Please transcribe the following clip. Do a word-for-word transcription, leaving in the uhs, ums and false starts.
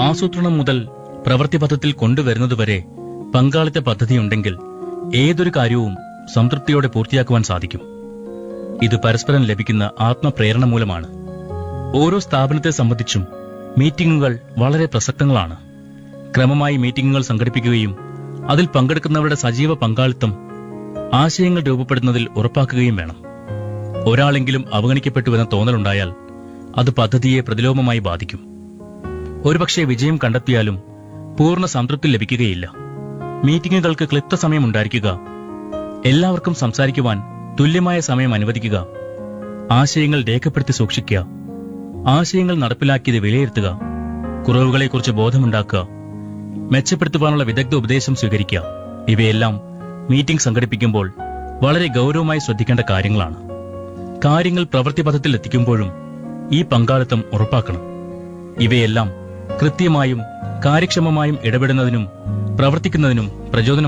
ആസൂത്രണം മുതൽ പ്രവൃത്തിപഥത്തിൽ കൊണ്ടുവരുന്നതുവരെ പങ്കാളിത്ത പദ്ധതിയുണ്ടെങ്കിൽ ഏതൊരു കാര്യവും സംതൃപ്തിയോടെ പൂർത്തിയാക്കുവാൻ സാധിക്കും. ഇത് പരസ്പരം ലഭിക്കുന്ന ആത്മപ്രേരണ മൂലമാണ്. ഓരോ സ്ഥാപനത്തെ സംബന്ധിച്ചും മീറ്റിംഗുകൾ വളരെ പ്രസക്തങ്ങളാണ്. ക്രമമായി മീറ്റിംഗുകൾ സംഘടിപ്പിക്കുകയും അതിൽ പങ്കെടുക്കുന്നവരുടെ സജീവ പങ്കാളിത്തം ആശയങ്ങൾ രൂപപ്പെടുന്നതിൽ ഉറപ്പാക്കുകയും വേണം. ഒരാളെങ്കിലും അവഗണിക്കപ്പെട്ടുവെന്ന തോന്നലുണ്ടായാൽ അത് പദ്ധതിയെ പ്രതിലോമമായി ബാധിക്കും. ഒരുപക്ഷെ വിജയം കണ്ടെത്തിയാലും പൂർണ്ണ സംതൃപ്തി ലഭിക്കുകയില്ല. മീറ്റിംഗുകൾക്ക് ക്ലിപ്ത സമയം ഉണ്ടായിരിക്കുക, എല്ലാവർക്കും സംസാരിക്കുവാൻ തുല്യമായ സമയം അനുവദിക്കുക, ആശയങ്ങൾ രേഖപ്പെടുത്തി സൂക്ഷിക്കുക, ആശയങ്ങൾ നടപ്പിലാക്കിയത് വിലയിരുത്തുക, കുറവുകളെക്കുറിച്ച് ബോധമുണ്ടാക്കുക, മെച്ചപ്പെടുത്തുവാനുള്ള വിദഗ്ധ ഉപദേശം സ്വീകരിക്കുക, ഇവയെല്ലാം മീറ്റിംഗ് സംഘടിപ്പിക്കുമ്പോൾ വളരെ ഗൗരവമായി ശ്രദ്ധിക്കേണ്ട കാര്യങ്ങളാണ്. കാര്യങ്ങൾ പ്രവൃത്തിപഥത്തിൽ എത്തിക്കുമ്പോഴും ഈ പങ്കാളിത്തം ഉറപ്പാക്കണം. ഇവയെല്ലാം കൃത്യമായും കാര്യക്ഷമമായും ഇടപെടുന്നതിനും പ്രവർത്തിക്കുന്നതിനും പ്രചോദനം